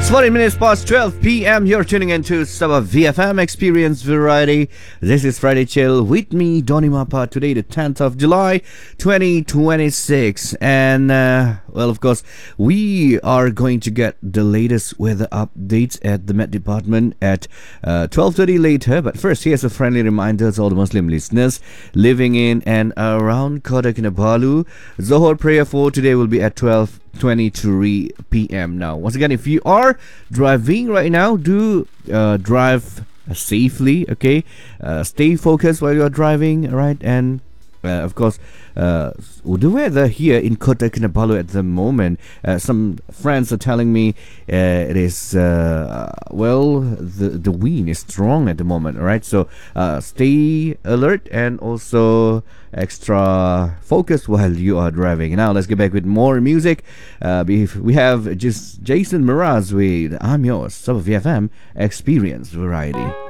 40 minutes past 12 p.m. You're tuning into Sabah VFM Experience Variety. This is Friday Chill with me, Donny Mapa. Today, the 10th of July, 2026. And, well, of course, we are going to get the latest weather updates at the Met Department at 12:30 later. But first, here's a friendly reminder to all the Muslim listeners living in and around Kota Kinabalu. Zohor prayer for today will be at 12:23 p.m. Now, once again, if you are driving right now, do drive safely, okay? Stay focused while you're driving, right? And of course, the weather here in Kota Kinabalu at the moment, some friends are telling me it is, the wind is strong at the moment, right? So stay alert and also extra focused while you are driving. Now let's get back with more music. We have just Jason Mraz with I'm Yours, Sabah VFM Experience Variety.